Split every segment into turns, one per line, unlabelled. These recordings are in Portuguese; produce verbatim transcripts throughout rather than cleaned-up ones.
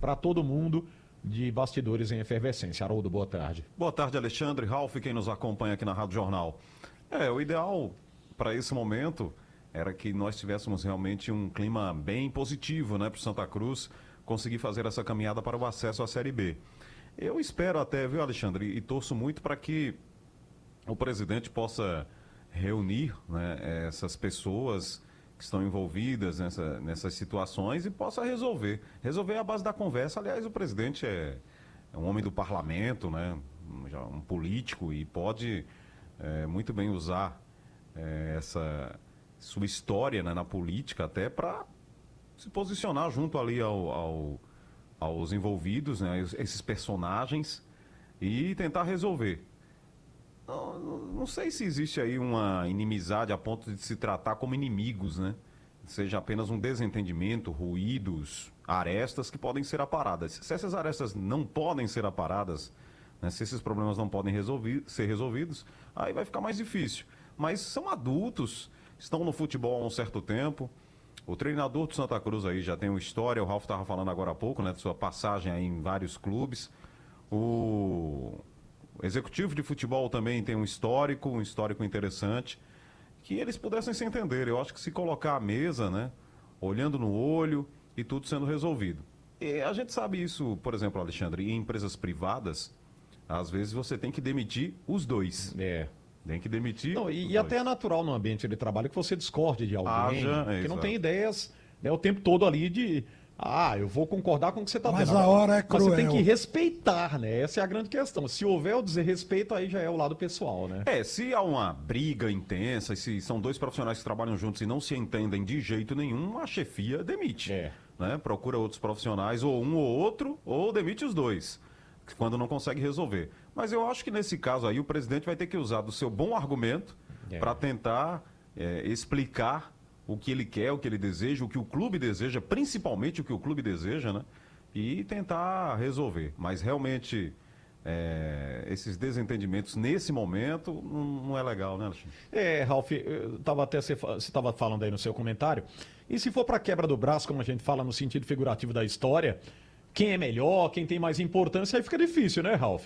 para todo mundo de bastidores em efervescência. Haroldo, boa tarde.
Boa tarde, Alexandre, Ralf, quem nos acompanha aqui na Rádio Jornal. É, o ideal para esse momento era que nós tivéssemos realmente um clima bem positivo, né, para o Santa Cruz conseguir fazer essa caminhada para o acesso à Série B. Eu espero até, viu, Alexandre, e torço muito para que o presidente possa reunir, né, essas pessoas que estão envolvidas nessa, nessas situações e possa resolver. Resolver à base da conversa. Aliás, o presidente é, é um homem do parlamento, né, um político, e pode é, muito bem usar é, essa sua história, né, na política até para se posicionar junto ali ao, ao, aos envolvidos, né, esses personagens, e tentar resolver. Não, não sei se existe aí uma inimizade a ponto de se tratar como inimigos, né? Seja apenas um desentendimento, ruídos, arestas que podem ser aparadas. Se essas arestas não podem ser aparadas, né, se esses problemas não podem resolver, ser resolvidos, aí vai ficar mais difícil. Mas são adultos, estão no futebol há um certo tempo. O treinador do Santa Cruz aí já tem uma história, o Ralf estava falando agora há pouco, né, de sua passagem aí em vários clubes. O... O executivo de futebol também tem um histórico, um histórico interessante, que eles pudessem se entender. Eu acho que se colocar à mesa, né, olhando no olho e tudo sendo resolvido. E a gente sabe isso, por exemplo, Alexandre, em empresas privadas, às vezes você tem que demitir os dois.
É.
Tem que demitir
Não, e,
os
e até é
dois.
natural no ambiente de trabalho que você discorde de alguém,
Haja,
que
é,
não
exato.
tem ideias, né, o tempo todo ali de... Ah, eu vou concordar com o que você está
Mas
dizendo.
a hora é
Mas você tem
cruel.
que respeitar, né? Essa é a grande questão. Se houver o desrespeito, aí já é o lado pessoal, né?
É, se há uma briga intensa, se são dois profissionais que trabalham juntos e não se entendem de jeito nenhum, a chefia demite.
É.
Né? Procura outros profissionais, ou um ou outro, ou demite os dois, quando não consegue resolver. Mas eu acho que nesse caso aí o presidente vai ter que usar do seu bom argumento
É.
para tentar é, explicar o que ele quer, o que ele deseja, o que o clube deseja, principalmente o que o clube deseja, né? E tentar resolver. Mas realmente é, esses desentendimentos nesse momento não, não é legal, né, Alexandre?
É, Ralf, eu tava até você estava falando aí no seu comentário. E se for para quebra do braço, como a gente fala no sentido figurativo da história, quem é melhor, quem tem mais importância, aí fica difícil, né, Ralf?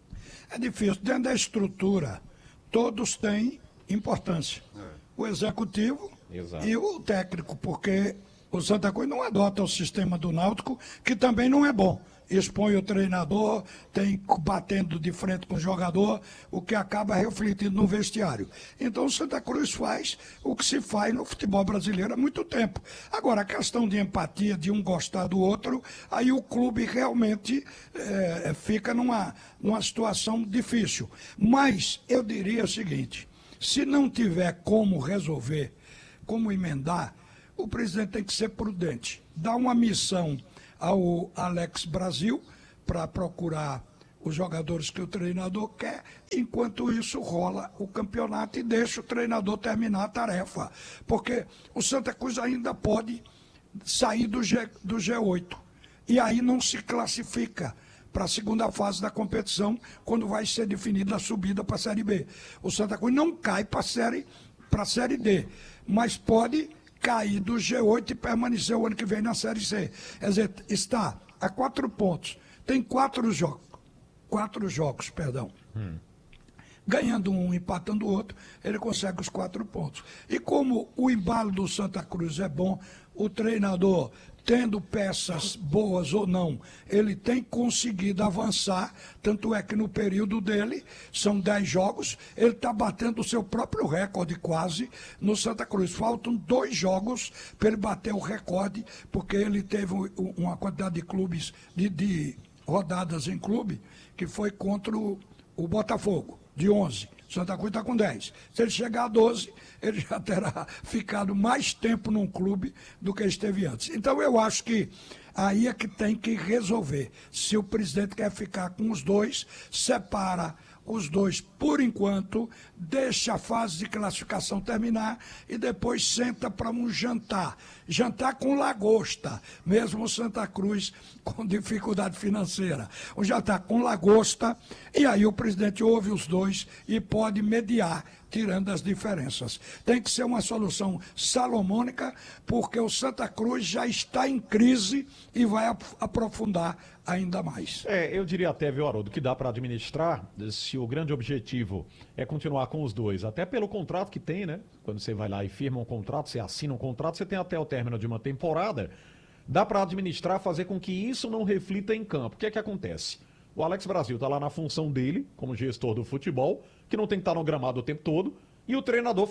É difícil. Dentro da estrutura, todos têm importância.
É.
O executivo
Exato.
e o técnico, porque o Santa Cruz não adota o sistema do Náutico, que também não é bom. Expõe o treinador, tem batendo de frente com o jogador, o que acaba refletindo no vestiário. Então o Santa Cruz faz o que se faz no futebol brasileiro há muito tempo. Agora, a questão de empatia, de um gostar do outro, aí o clube realmente é, fica numa, numa situação difícil. Mas eu diria o seguinte, se não tiver como resolver, como emendar, o presidente tem que ser prudente. Dá uma missão ao Alex Brasil para procurar os jogadores que o treinador quer, enquanto isso rola o campeonato e deixa o treinador terminar a tarefa. Porque o Santa Cruz ainda pode sair do, G, do G oito. E aí não se classifica para a segunda fase da competição, quando vai ser definida a subida para a Série B. O Santa Cruz não cai para a série, para a Série D, mas pode cair do G oito e permanecer o ano que vem na Série C. Quer dizer, está a quatro pontos. Tem quatro jogos. Quatro jogos, perdão. Hum. Ganhando um, empatando o outro, ele consegue os quatro pontos. E como o embalo do Santa Cruz é bom, o treinador, tendo peças boas ou não, ele tem conseguido avançar, tanto é que no período dele, são dez jogos, ele está batendo o seu próprio recorde quase no Santa Cruz. Faltam dois jogos para ele bater o recorde, porque ele teve uma quantidade de clubes, de, de rodadas em clube, que foi contra o, o Botafogo, de onze. Santa Cruz está com dez. Se ele chegar a doze, ele já terá ficado mais tempo num clube do que esteve antes. Então eu acho que aí é que tem que resolver. Se o presidente quer ficar com os dois, separa os dois por enquanto, deixa a fase de classificação terminar e depois senta para um jantar. Jantar com lagosta, mesmo o Santa Cruz com dificuldade financeira. Um jantar com lagosta, e aí o presidente ouve os dois e pode mediar tirando as diferenças. Tem que ser uma solução salomônica, porque o Santa Cruz já está em crise e vai ap- aprofundar ainda mais.
É, eu diria até, viu, Haroldo, que dá para administrar se o grande objetivo é continuar com os dois, até pelo contrato que tem, né? Quando você vai lá e firma um contrato, você assina um contrato, você tem até o término de uma temporada, dá para administrar, fazer com que isso não reflita em campo. O que é que acontece? O Alex Brasil está lá na função dele, como gestor do futebol, que não tem que estar no gramado o tempo todo, e o treinador